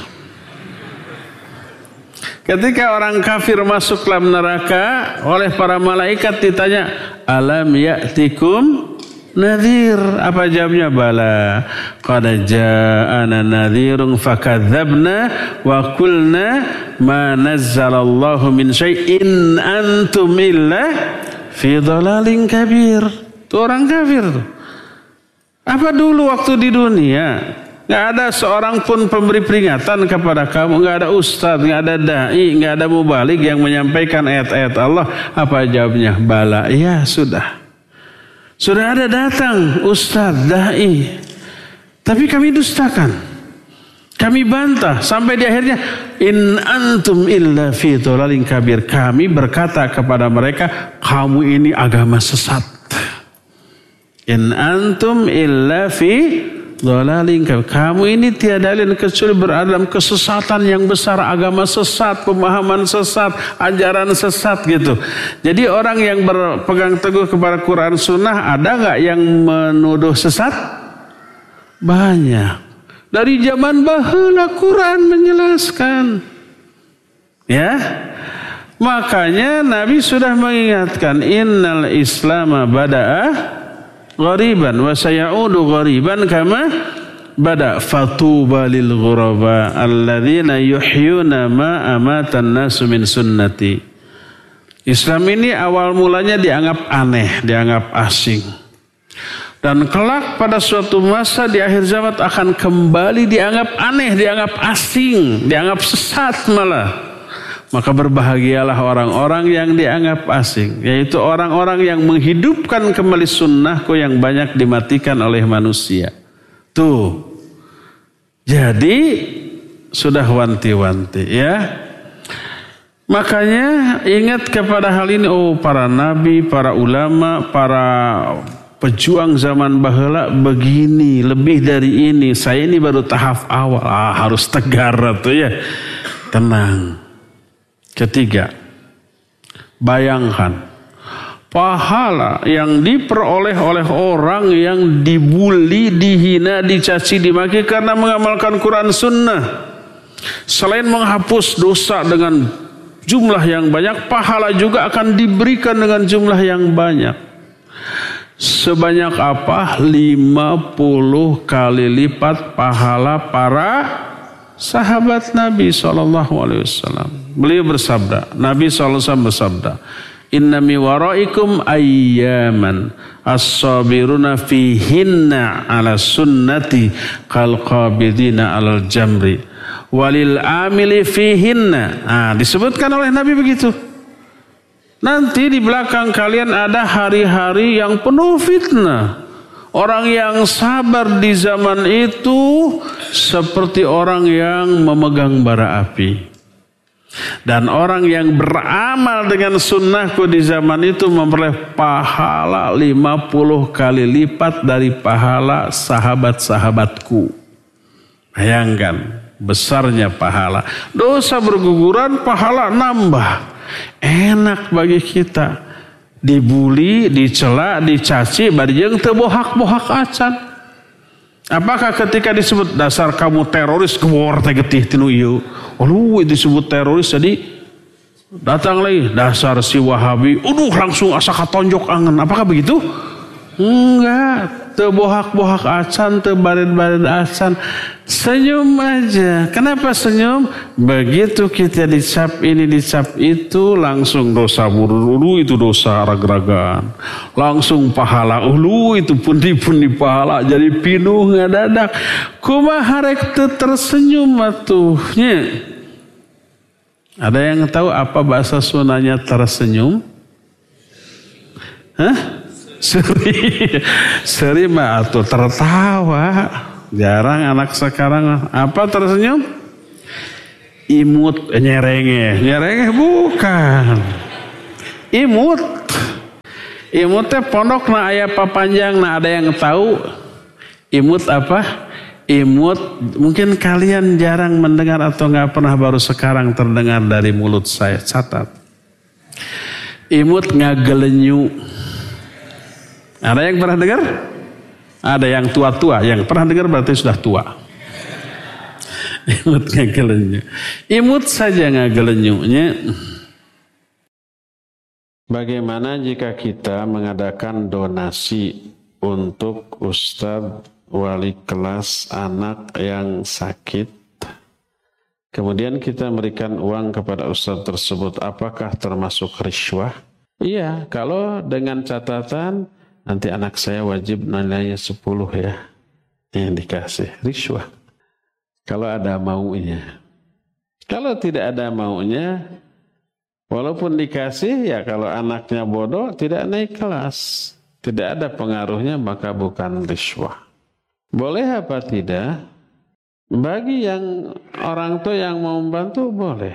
S1: Ketika orang kafir masuk dalam neraka, oleh para malaikat ditanya, alam ya'tikum nadhir? Apa jawabnya? Bala qad ja'ana nadhirun fakadzabna wa qulna ma nazzalallahu min syai'in antum illa fi dhalalin kabir. Itu orang kafir tuh. Apa dulu waktu di dunia nggak ada seorang pun pemberi peringatan kepada kamu, nggak ada ustadz, nggak ada dai, nggak ada mubalik yang menyampaikan ayat-ayat Allah? Apa jawabnya? Bala, ya sudah. Sudah ada datang ustadz, dai, tapi kami dustakan, kami bantah sampai di akhirnya in antum illa fi dhalalin kabir. Kami berkata kepada mereka, kamu ini agama sesat. In antum illa fi dhalalin kabir. Kamu ini tiada lain kecuali berada dalam kesesatan yang besar, agama sesat, pemahaman sesat, ajaran sesat gitu. Jadi orang yang berpegang teguh kepada Quran Sunnah, ada nggak yang menuduh sesat? Banyak. Dari zaman baheula Quran menjelaskan. Ya. Makanya Nabi sudah mengingatkan, innal islama bada'a ghariban wa sayaudu ghariban kama bada fatuba lil ghuraba alladzina yuhyuna ma amatan nasu min sunnati. Islam ini awal mulanya dianggap aneh, dianggap asing. Dan kelak pada suatu masa di akhir zaman akan kembali dianggap aneh, dianggap asing, dianggap sesat malah. Maka berbahagialah orang-orang yang dianggap asing, yaitu orang-orang yang menghidupkan kembali sunnahku yang banyak dimatikan oleh manusia. Tuh. Jadi sudah wanti-wanti ya. Makanya ingat kepada hal ini, oh para nabi, para ulama, para pejuang zaman baheula begini, lebih dari ini. Saya ini baru tahap awal. Ah, harus tegar tuh ya. Tenang. Ketiga, bayangkan pahala yang diperoleh oleh orang yang dibuli, dihina, dicaci, dimaki karena mengamalkan Quran Sunnah. Selain menghapus dosa dengan jumlah yang banyak, pahala juga akan diberikan dengan jumlah yang banyak. Sebanyak apa? lima puluh kali lipat pahala para sahabat Nabi shallallahu alaihi wasallam. Beliau bersabda, Nabi shallallahu alaihi wasallam bersabda, inna mi waraikum ayyaman as-sabiruna fihinna ala sunnati kal qabidina alal jamri walil amili fihinna. Nah, disebutkan oleh Nabi begitu. Nanti di belakang kalian ada hari-hari yang penuh fitnah. Orang yang sabar di zaman itu seperti orang yang memegang bara api. Dan orang yang beramal dengan sunnahku di zaman itu memperoleh pahala lima puluh kali lipat dari pahala sahabat-sahabatku. Bayangkan besarnya pahala. Dosa berguguran, pahala nambah. Enak bagi kita. Dibuli, dicela, dicaci, barjeng teu bohak-bohak acan. Apakah ketika disebut dasar kamu teroris kewor teh getih tinu ieu? Oh, disebut teroris jadi datang lagi dasar si Wahabi. Uduh langsung asa katonjok angen. Apakah begitu? Enggak, teu bohak-bohak acan, teu bared-bared acan. Senyum aja. Kenapa senyum? Begitu kita dicap ini, dicap itu, langsung dosa buruk. Ulu itu dosa rag-ragan. Langsung pahala. Ulu itu pundi-pundi pahala. Jadi pinuh ngadadak. Kumaha rek teu tersenyum atuhnya. Ada yang tahu apa bahasa Sundanya tersenyum? Hah? Seri, seri mah tuh tertawa. Jarang anak sekarang apa tersenyum? Imut, nyerengeh, nyerengeh bukan. Imut, imut teh pondok na aya papanjang na ada yang tahu. Imut apa? Imut mungkin kalian jarang mendengar atau nggak pernah, baru sekarang terdengar dari mulut saya. Catat. Imut ngagelenyu. Ada yang pernah dengar? Ada yang tua-tua. Yang pernah dengar berarti sudah tua. Imut ngagelenyu. Imut saja ngagelenyunya. Bagaimana jika kita mengadakan donasi untuk ustadz wali kelas anak yang sakit, kemudian kita memberikan uang kepada ustadz tersebut, apakah termasuk riswah? Iya, kalau dengan catatan nanti anak saya wajib nilainya sepuluh ya, yang dikasih riswah. Kalau ada maunya. Kalau tidak ada maunya, walaupun dikasih ya, kalau anaknya bodoh tidak naik kelas, tidak ada pengaruhnya, maka bukan riswah. Boleh apa tidak? Bagi yang orang tua yang mau membantu boleh.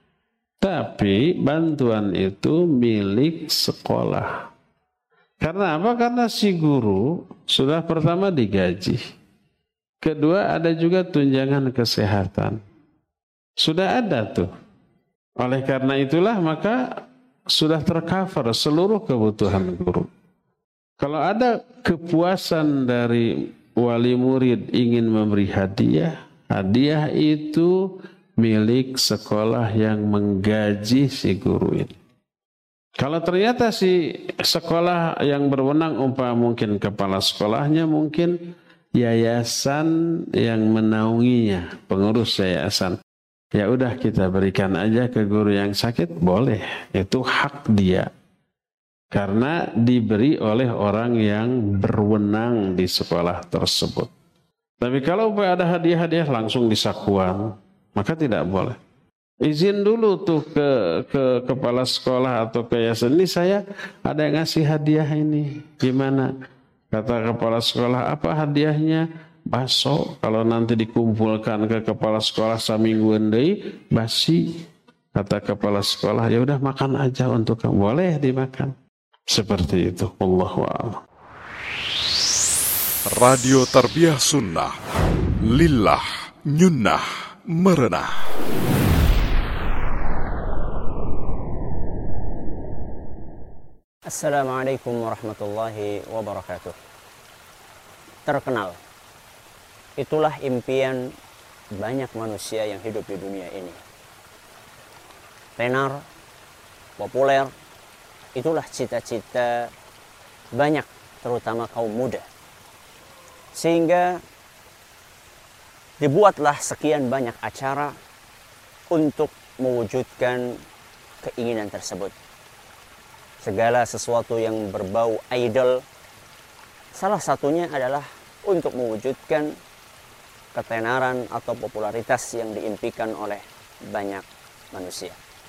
S1: Tapi bantuan itu milik sekolah. Karena apa? Karena si guru sudah pertama digaji. Kedua ada juga tunjangan kesehatan. Sudah ada tuh. Oleh karena itulah maka sudah tercover seluruh kebutuhan guru. Kalau ada kepuasan dari wali murid ingin memberi hadiah, hadiah itu milik sekolah yang menggaji si guru ini. Kalau ternyata si sekolah yang berwenang, umpama mungkin kepala sekolahnya, mungkin yayasan yang menaunginya, pengurus yayasan, ya udah kita berikan aja ke guru yang sakit, boleh. Itu hak dia. Karena diberi oleh orang yang berwenang di sekolah tersebut. Tapi kalau ada hadiah-hadiah langsung disakuan, maka tidak boleh. Izin dulu tuh ke ke kepala sekolah atau ke yayasan, ini saya ada yang ngasih hadiah ini, gimana? Kata kepala sekolah, apa hadiahnya? Baso. Kalau nanti dikumpulkan ke kepala sekolah saminggu deui basi. Kata kepala sekolah, ya udah makan aja untuk kamu, boleh dimakan. Seperti itu. Allahu a'lam.
S2: Radio Tarbiyah Sunnah, lillah, nyunnah, merenah.
S4: Assalamualaikum warahmatullahi wabarakatuh. Terkenal, itulah impian banyak manusia yang hidup di dunia ini. Tenar, populer, itulah cita-cita banyak, terutama kaum muda. Sehingga dibuatlah sekian banyak acara untuk mewujudkan keinginan tersebut. Segala sesuatu yang berbau idol, salah satunya adalah untuk mewujudkan ketenaran atau popularitas yang diimpikan oleh banyak manusia.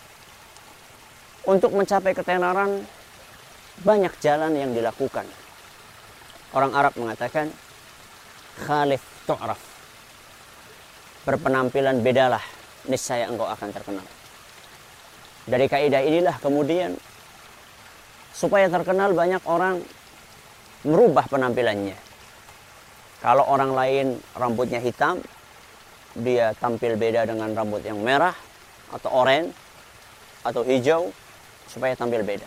S4: Untuk mencapai ketenaran, banyak jalan yang dilakukan. Orang Arab mengatakan, khalif tu'raf. Berpenampilan bedalah, niscaya engkau akan terkenal. Dari kaidah inilah kemudian, supaya terkenal, banyak orang merubah penampilannya. Kalau orang lain rambutnya hitam, dia tampil beda dengan rambut yang merah, atau oranye, atau hijau, supaya tampil beda.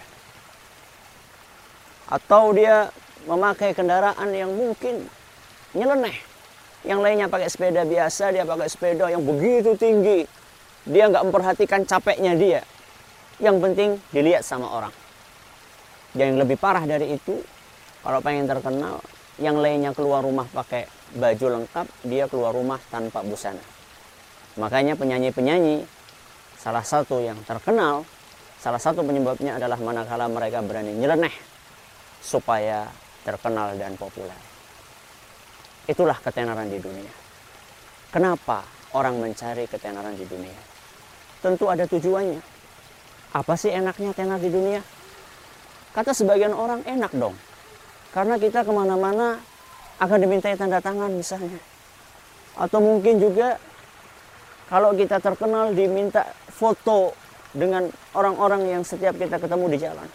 S4: Atau dia memakai kendaraan yang mungkin nyeleneh. Yang lainnya pakai sepeda biasa, dia pakai sepeda yang begitu tinggi. Dia nggak memperhatikan capeknya dia. Yang penting dilihat sama orang. Yang lebih parah dari itu, kalau pengen terkenal, yang lainnya keluar rumah pakai baju lengkap, dia keluar rumah tanpa busana. Makanya penyanyi-penyanyi, salah satu yang terkenal, salah satu penyebabnya adalah manakala mereka berani nyeleneh supaya terkenal dan populer. Itulah ketenaran di dunia. Kenapa orang mencari ketenaran di dunia? Tentu ada tujuannya. Apa sih enaknya tenar di dunia? Kata sebagian orang, enak dong. Karena kita kemana-mana akan dimintai tanda tangan misalnya. Atau mungkin juga kalau kita terkenal diminta foto dengan orang-orang yang setiap kita ketemu di jalan.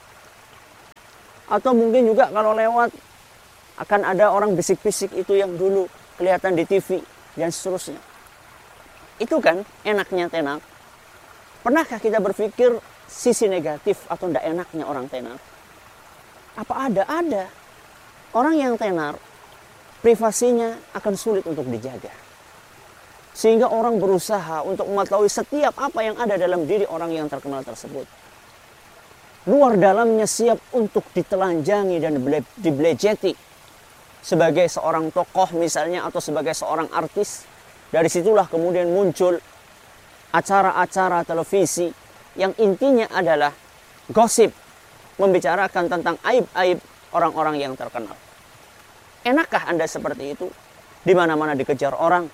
S4: Atau mungkin juga kalau lewat akan ada orang bisik-bisik itu yang dulu kelihatan di T V dan seterusnya. Itu kan enaknya tenar. Pernahkah kita berpikir sisi negatif atau tidak enaknya orang tenar? Apa ada? Ada. Orang yang tenar, privasinya akan sulit untuk dijaga. Sehingga orang berusaha untuk mengetahui setiap apa yang ada dalam diri orang yang terkenal tersebut. Luar dalamnya siap untuk ditelanjangi dan dibelejeti. Sebagai seorang tokoh misalnya atau sebagai seorang artis. Dari situlah kemudian muncul acara-acara televisi yang intinya adalah gosip. Membicarakan tentang aib-aib orang-orang yang terkenal. Enakkah Anda seperti itu? Di mana-mana dikejar orang.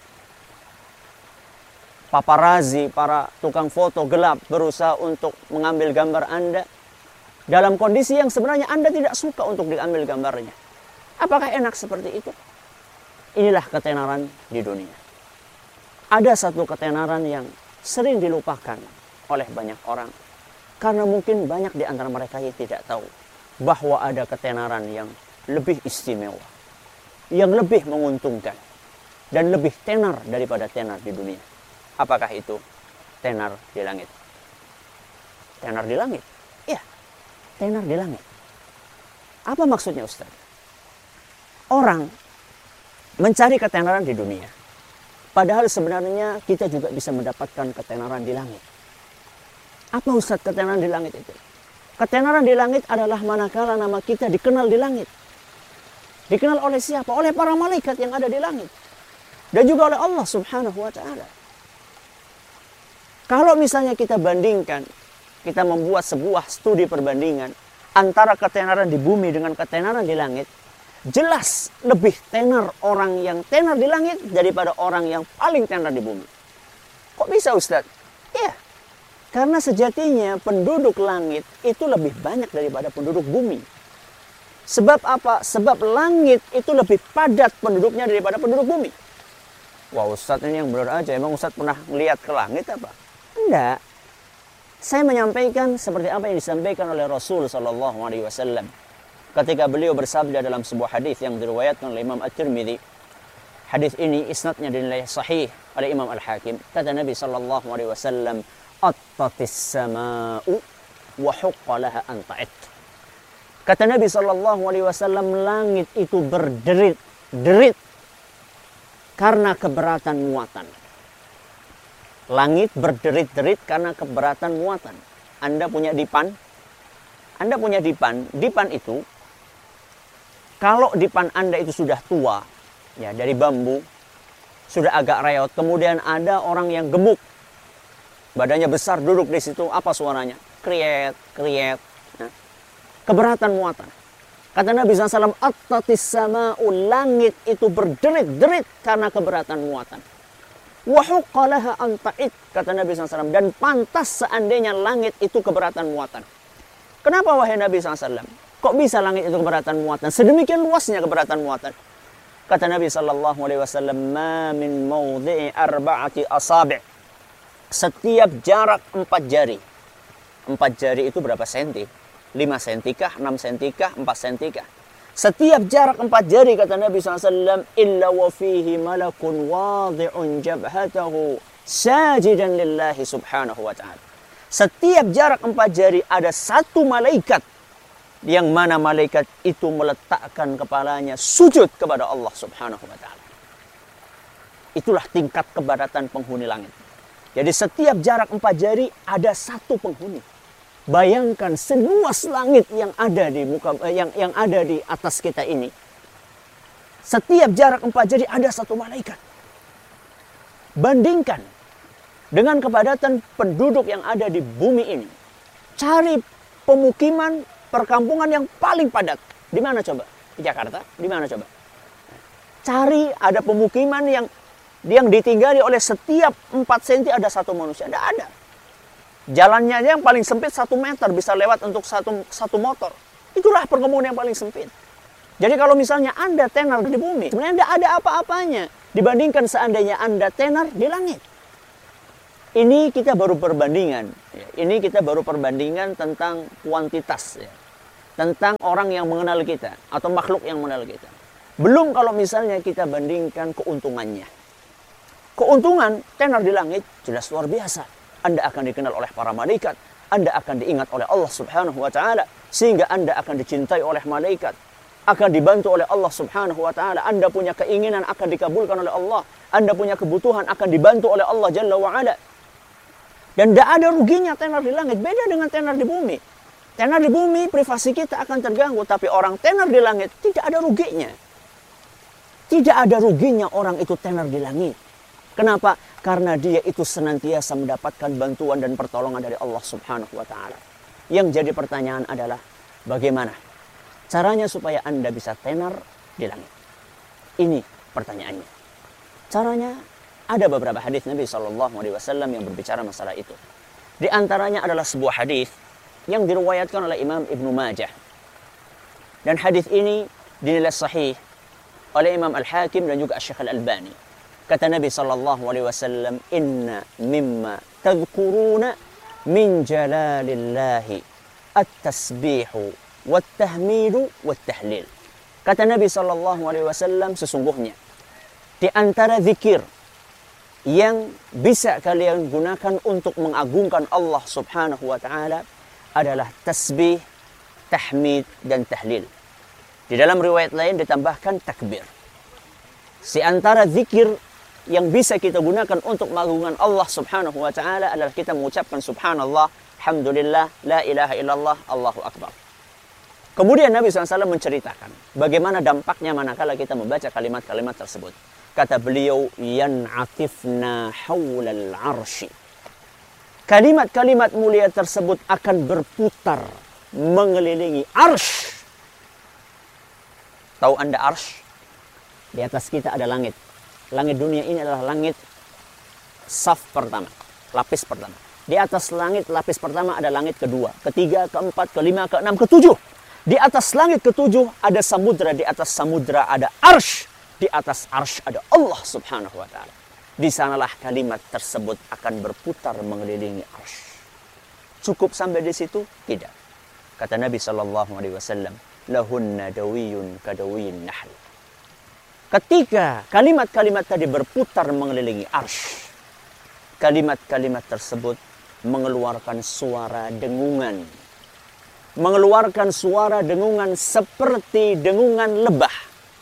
S4: Paparazzi, para tukang foto gelap berusaha untuk mengambil gambar Anda. Dalam kondisi yang sebenarnya Anda tidak suka untuk diambil gambarnya. Apakah enak seperti itu? Inilah ketenaran di dunia. Ada satu ketenaran yang sering dilupakan oleh banyak orang. Karena mungkin banyak di antara mereka yang tidak tahu bahwa ada ketenaran yang lebih istimewa. Yang lebih menguntungkan. Dan lebih tenar daripada tenar di dunia. Apakah itu? Tenar di langit. Tenar di langit? Iya. Tenar di langit. Apa maksudnya Ustaz? Orang mencari ketenaran di dunia. Padahal sebenarnya kita juga bisa mendapatkan ketenaran di langit. Apa Ustaz ketenaran di langit itu? Ketenaran di langit adalah manakala nama kita dikenal di langit. Dikenal oleh siapa? Oleh para malaikat yang ada di langit. Dan juga oleh Allah subhanahu wa ta'ala. Kalau misalnya kita bandingkan, kita membuat sebuah studi perbandingan antara ketenaran di bumi dengan ketenaran di langit, jelas lebih tenar orang yang tenar di langit daripada orang yang paling tenar di bumi. Kok bisa Ustaz? Iya, karena sejatinya penduduk langit itu lebih banyak daripada penduduk bumi. Sebab apa? Sebab langit itu lebih padat penduduknya daripada penduduk bumi. Wah Ustaz, ini yang benar aja. Emang Ustaz pernah melihat ke langit apa? Enggak. Saya menyampaikan seperti apa yang disampaikan oleh Rasul sallallahu alaihi wasallam ketika beliau bersabda dalam sebuah hadis yang diriwayatkan oleh Imam At-Tirmidzi. Hadis ini isnadnya dinilai sahih oleh Imam Al-Hakim. Kata Nabi sallallahu alaihi wasallam, "Attatis sama'u wa huqqa laha an ta'it." Kata Nabi sallallahu alaihi wasallam, langit itu berderit-derit karena keberatan muatan. Langit berderit-derit karena keberatan muatan. Anda punya dipan? Anda punya dipan. Dipan itu, kalau dipan Anda itu sudah tua, ya dari bambu, sudah agak reot, kemudian ada orang yang gemuk, badannya besar duduk di situ, apa suaranya? Kriet, kriet. Nah, keberatan muatan. Kata Nabi sallallahu alaihi wasallam, "Attatis sama'u", langit itu berderit-derit karena keberatan muatan. Wa huqqa laha an ta'id, kata Nabi sallallahu alaihi wasallam, dan pantas seandainya langit itu keberatan muatan. Kenapa wahai Nabi sallallahu alaihi wasallam? Kok bisa langit itu keberatan muatan? Sedemikian luasnya keberatan muatan. Kata Nabi sallallahu alaihi wasallam, "Ma min mawdhi'i arba'ati asabi'." Setiap jarak empat jari. Empat jari itu berapa senti? Lima sentikah? Enam sentikah? Empat sentikah? Setiap jarak empat jari, kata Nabi sallallahu alaihi wasallam, "Illa wa fihi malakun wadhi'un jabhatahu sajidan lillahi subhanahu wa ta'ala." Setiap jarak empat jari ada satu malaikat, yang mana malaikat itu meletakkan kepalanya sujud kepada Allah subhanahu wa ta'ala. Itulah tingkat keberatan penghuni langit. Jadi setiap jarak empat jari ada satu penghuni. Bayangkan seluas langit yang ada di muka yang yang ada di atas kita ini. Setiap jarak empat jari ada satu malaikat. Bandingkan dengan kepadatan penduduk yang ada di bumi ini. Cari pemukiman, perkampungan yang paling padat. Di mana coba? Di Jakarta? Di mana coba? Cari ada pemukiman yang yang ditinggali oleh setiap empat senti ada satu manusia. Tidak ada. Jalannya aja yang paling sempit satu meter bisa lewat untuk satu, satu motor. Itulah perkebunan yang paling sempit. Jadi kalau misalnya Anda tenar di bumi, sebenarnya tidak ada apa-apanya dibandingkan seandainya Anda tenar di langit. Ini kita baru perbandingan. Ini kita baru perbandingan tentang kuantitas. Tentang orang yang mengenal kita atau makhluk yang mengenal kita. Belum kalau misalnya kita bandingkan keuntungannya. Keuntungan tenar di langit jelas luar biasa. Anda akan dikenal oleh para malaikat. Anda akan diingat oleh Allah Subhanahu wa Ta'ala. Sehingga Anda akan dicintai oleh malaikat. Akan dibantu oleh Allah Subhanahu wa Ta'ala. Anda punya keinginan akan dikabulkan oleh Allah. Anda punya kebutuhan akan dibantu oleh Allah Jalla wa Ala. Dan tidak ada ruginya tenar di langit. Beda dengan tenar di bumi. Tenar di bumi privasi kita akan terganggu. Tapi orang tenar di langit tidak ada ruginya. Tidak ada ruginya orang itu tenar di langit. Kenapa? Karena dia itu senantiasa mendapatkan bantuan dan pertolongan dari Allah Subhanahu wa Ta'ala. Yang jadi pertanyaan adalah bagaimana caranya supaya Anda bisa tenar di langit? Ini pertanyaannya. Caranya ada beberapa hadis Nabi shallallahu alaihi wasallam yang berbicara masalah itu. Di antaranya adalah sebuah hadis yang diriwayatkan oleh Imam Ibnu Majah. Dan hadis ini dinilai sahih oleh Imam Al-Hakim dan juga Syekh Al-Albani. Kata Nabi sallallahu alaihi wasallam, "Inna mimma tadhkuruna min jalalillahi at-tasbihu wat-tahmidu wat-tahlil." Kata Nabi sallallahu alaihi wasallam, sesungguhnya di antara zikir yang bisa kalian gunakan untuk mengagungkan Allah Subhanahu wa Ta'ala adalah tasbih, tahmid dan tahlil. Di dalam riwayat lain ditambahkan takbir. Di antara zikir yang bisa kita gunakan untuk mengagungkan Allah Subhanahu wa Ta'ala adalah kita mengucapkan subhanallah, alhamdulillah, la ilaha illallah, Allahu akbar. Kemudian Nabi shallallahu alaihi wasallam menceritakan bagaimana dampaknya manakala kita membaca kalimat-kalimat tersebut. Kata beliau, yan'atifna hawlal arsy. Kalimat-kalimat mulia tersebut akan berputar mengelilingi arsh. Tahu Anda arsh? Di atas kita ada langit. Langit dunia ini adalah langit saf pertama, lapis pertama. Di atas langit lapis pertama ada langit kedua, ketiga, keempat, kelima, keenam, ketujuh. Di atas langit ketujuh ada samudra, di atas samudra ada arsh, di atas arsh ada Allah Subhanahu wa Ta'ala. Di sanalah kalimat tersebut akan berputar mengelilingi arsh. Cukup sampai di situ? Tidak. Kata Nabi sallallahu alaihi wasallam, lahunna dawiyun kadawiyun nahl. Ketika kalimat-kalimat tadi berputar mengelilingi arsh, kalimat-kalimat tersebut mengeluarkan suara dengungan. Mengeluarkan suara dengungan seperti dengungan lebah.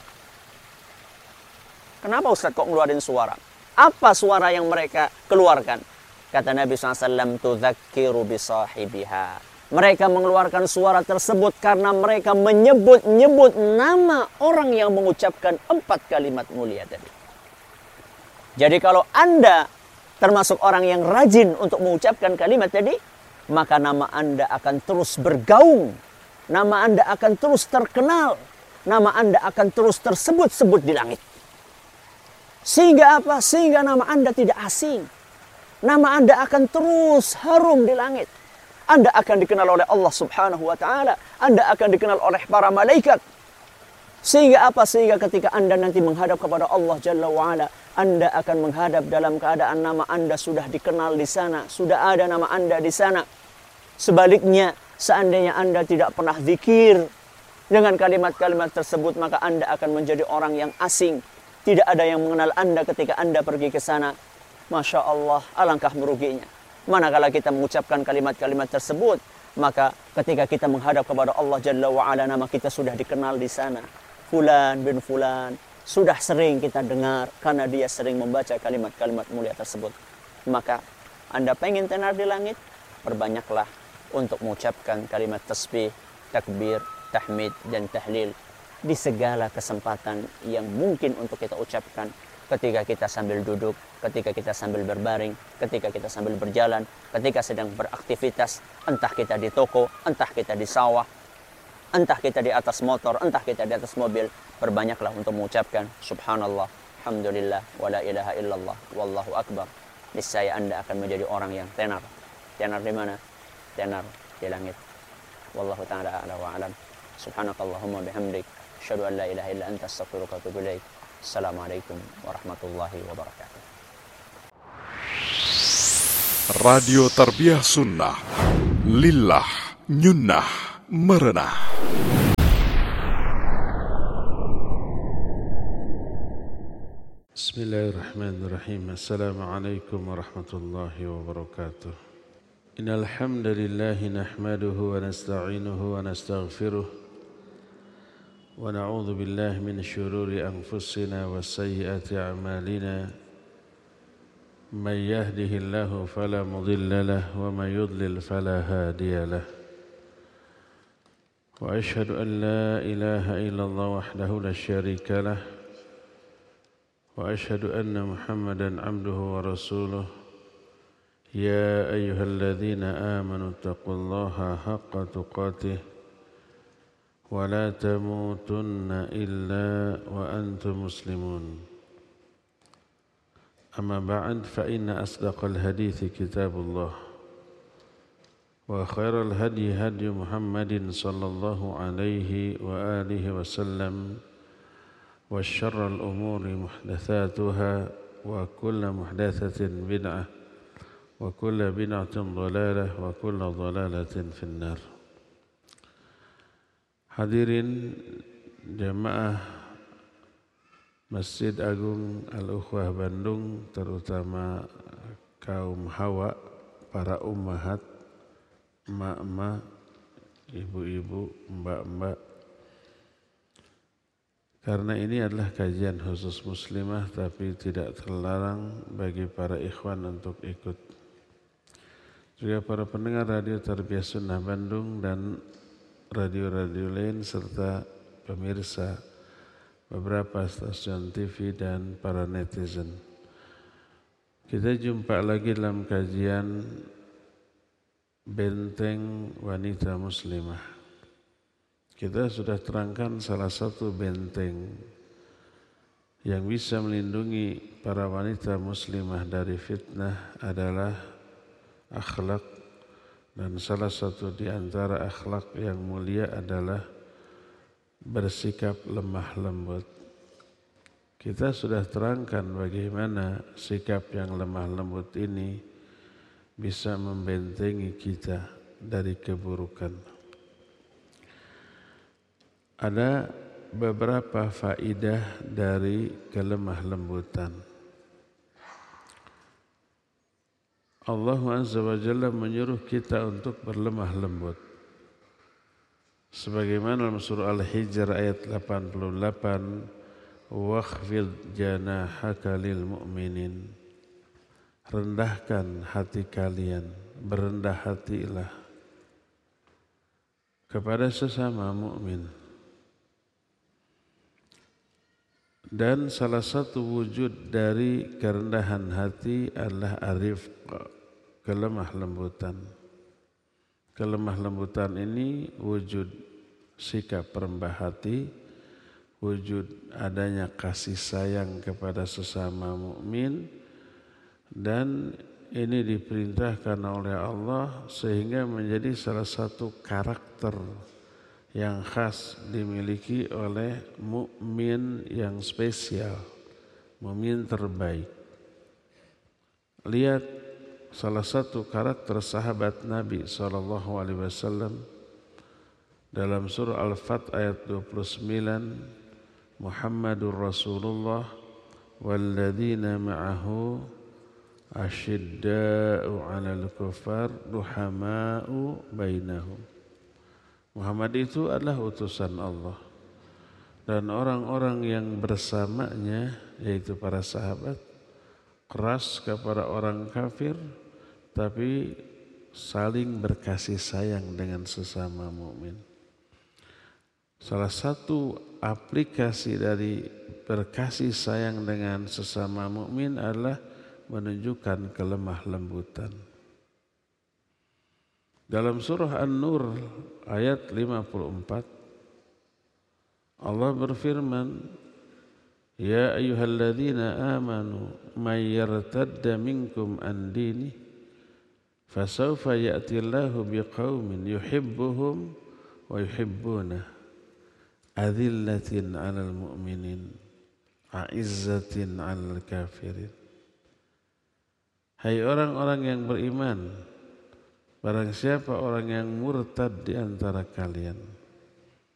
S4: Kenapa Ustaz kok ngeluarin suara? Apa suara yang mereka keluarkan? Kata Nabi shallallahu alaihi wasallam, tudzakiru bisahibiha. Mereka mengeluarkan suara tersebut karena mereka menyebut-nyebut nama orang yang mengucapkan empat kalimat mulia tadi. Jadi kalau Anda termasuk orang yang rajin untuk mengucapkan kalimat tadi, maka nama Anda akan terus bergaung. Nama Anda akan terus terkenal. Nama Anda akan terus tersebut-sebut di langit. Sehingga apa? Sehingga nama Anda tidak asing. Nama Anda akan terus harum di langit. Anda akan dikenal oleh Allah Subhanahu wa Ta'ala. Anda akan dikenal oleh para malaikat. Sehingga apa? Sehingga ketika Anda nanti menghadap kepada Allah Jalla wa Ala, Anda akan menghadap dalam keadaan nama Anda sudah dikenal di sana. Sudah ada nama Anda di sana. Sebaliknya, seandainya Anda tidak pernah zikir dengan kalimat-kalimat tersebut, maka Anda akan menjadi orang yang asing. Tidak ada yang mengenal Anda ketika Anda pergi ke sana. Masya Allah, alangkah meruginya. Manakala kita mengucapkan kalimat-kalimat tersebut, maka ketika kita menghadap kepada Allah Jalla wa'ala, nama kita sudah dikenal di sana. Fulan bin Fulan, sudah sering kita dengar karena dia sering membaca kalimat-kalimat mulia tersebut. Maka Anda pengen tenar di langit, perbanyaklah untuk mengucapkan kalimat tasbih, takbir, tahmid, dan tahlil di segala kesempatan yang mungkin untuk kita ucapkan. Ketika kita sambil duduk, ketika kita sambil berbaring, ketika kita sambil berjalan, ketika sedang beraktivitas, entah kita di toko, entah kita di sawah, entah kita di atas motor, entah kita di atas mobil, perbanyaklah untuk mengucapkan subhanallah, alhamdulillah, wala ilaha illallah, wallahu akbar. Niscaya Anda akan menjadi orang yang tenar. Tenar di mana? Tenar di langit. Wallahu ta'ala a'la wa a'lam. Subhanakallahumma bihamdik, Asyhadu an la ilaha illa anta astaghfiruka wa atubu ilaik. Assalamualaikum warahmatullahi wabarakatuh.
S2: Radio Tarbiyah Sunnah, lillah, nyunnah, merenah.
S1: Bismillahirrahmanirrahim. Assalamualaikum warahmatullahi wabarakatuh. Innal hamdalillah nahmaduhu wa nasta'inuhu wa nastaghfiruh wa na'udzu billahi min syururi anfusina wa sayyiati a'malina. من يهده الله فلا مضل له ومن يضلل فلا هادي له وأشهد أن لا إله إلا الله وحده لا شريك له وأشهد أن محمدا عبده ورسوله يا أيها الذين آمنوا اتقوا الله حق تقاته ولا تموتن إلا وأنتم مسلمون. أما بعد فإن أصدق الحديث كتاب الله وخير الهدي هدي محمد صلى الله عليه وآله وسلم وشر الأمور محدثاتها وكل محدثة بدعة وكل بدعة ضلالة وكل ضلالة في النار. Hadirin jamaah Masjid Agung Al-Ukhwah Bandung, terutama kaum hawa, para ummahat, emak-emak, ibu-ibu, mbak-mbak. Karena ini adalah kajian khusus muslimah, tapi tidak terlarang bagi para ikhwan untuk ikut. Juga para pendengar Radio Tarbiyah Sunnah Bandung dan radio-radio lain, serta pemirsa beberapa stasiun T V dan para netizen. Kita jumpa lagi dalam kajian Benteng Wanita Muslimah. Kita sudah terangkan salah satu benteng yang bisa melindungi para wanita muslimah dari fitnah adalah akhlak, dan salah satu di antara akhlak yang mulia adalah bersikap lemah lembut. Kita sudah terangkan bagaimana sikap yang lemah lembut ini bisa membentengi kita dari keburukan. Ada beberapa faidah dari kelemah lembutan. Allah Azza wa Jalla menyuruh kita untuk berlemah lembut. Sebagaimana dalam surah Al-Hijr ayat delapan puluh delapan, wakhfid janahaka lil mu'minin, rendahkan hati kalian, berendah hatilah kepada sesama mukmin. Dan salah satu wujud dari kerendahan hati adalah arif, kelemah lembutan. Kelemah lembutan ini wujud sikap rendah hati, wujud adanya kasih sayang kepada sesama mukmin, dan ini diperintahkan oleh Allah sehingga menjadi salah satu karakter yang khas dimiliki oleh mukmin yang spesial, mukmin terbaik. Lihat salah satu karakter sahabat Nabi shallallahu alaihi wasallam dalam surah Al-Fat ayat dua puluh sembilan, Muhammadur Rasulullah walladzina ma'ahu asyidda'u 'alal kufar ruhama'u bainahum. Muhammad itu adalah utusan Allah, dan orang-orang yang bersamanya, yaitu para sahabat, keras kepada orang kafir, tapi saling berkasih sayang dengan sesama mukmin. Salah satu aplikasi dari berkasih sayang dengan sesama mukmin adalah menunjukkan kelemah lembutan. Dalam surah An-Nur ayat lima puluh empat, Allah berfirman, Ya ayyuhalladzina amanu may yartadda minkum an dini fasawfa ya'tillahu biqaumin yuhibbuhum wa yuhibbunah Adillatin 'alal mu'minin, a'izzatin 'alal kafirin. Hai orang-orang yang beriman, barang siapa orang yang murtad di antara kalian,